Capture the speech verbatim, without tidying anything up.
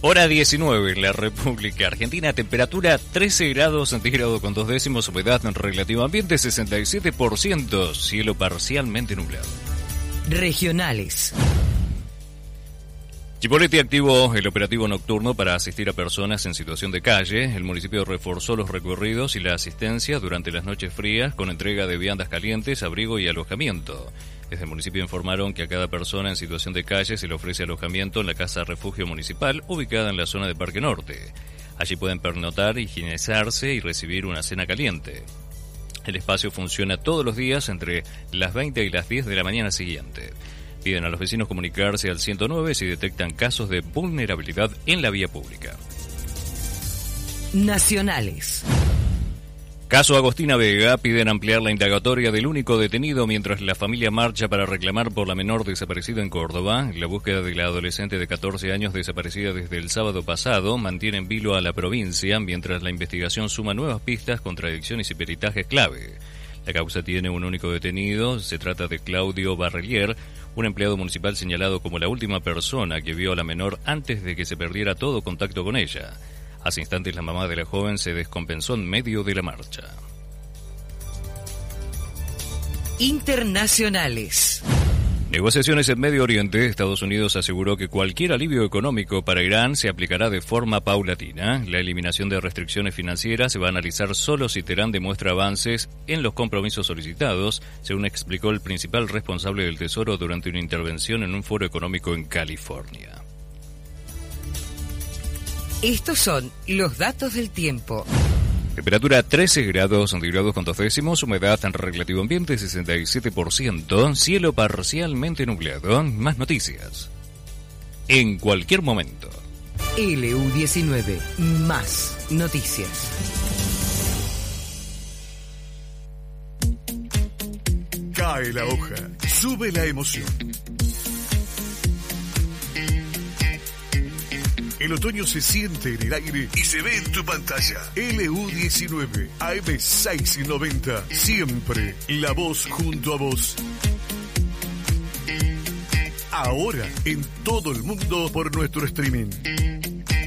Hora diecinueve en la República Argentina, temperatura trece grados centígrados con dos décimos, humedad en relativo ambiente sesenta y siete por ciento, cielo parcialmente nublado. Regionales. Chipoleti activó el operativo nocturno para asistir a personas en situación de calle. El municipio reforzó los recorridos y la asistencia durante las noches frías con entrega de viandas calientes, abrigo y alojamiento. Desde el municipio informaron que a cada persona en situación de calle se le ofrece alojamiento en la Casa Refugio Municipal, ubicada en la zona de Parque Norte. Allí pueden pernoctar, higienizarse y recibir una cena caliente. El espacio funciona todos los días entre las veinte y las diez de la mañana siguiente. Piden a los vecinos comunicarse al ciento nueve si detectan casos de vulnerabilidad en la vía pública. Nacionales. Caso Agostina Vega, piden ampliar la indagatoria del único detenido mientras la familia marcha para reclamar por la menor desaparecida en Córdoba. La búsqueda de la adolescente de catorce años desaparecida desde el sábado pasado mantiene en vilo a la provincia, mientras la investigación suma nuevas pistas, contradicciones y peritajes clave. La causa tiene un único detenido, se trata de Claudio Barrelier, un empleado municipal señalado como la última persona que vio a la menor antes de que se perdiera todo contacto con ella. Hace instantes la mamá de la joven se descompensó en medio de la marcha. Internacionales. Negociaciones en Medio Oriente. Estados Unidos aseguró que cualquier alivio económico para Irán se aplicará de forma paulatina. La eliminación de restricciones financieras se va a analizar solo si Teherán demuestra avances en los compromisos solicitados, según explicó el principal responsable del Tesoro durante una intervención en un foro económico en California. Estos son los datos del tiempo. Temperatura trece grados centígrados con dos décimos, humedad en relativo ambiente sesenta y siete por ciento, cielo parcialmente nublado. Más noticias en cualquier momento. L U diecinueve, más noticias. Cae la hoja, sube la emoción. El otoño se siente en el aire y se ve en tu pantalla. L U diecinueve, A M seiscientos noventa, siempre la voz junto a vos. Ahora en todo el mundo por nuestro streaming.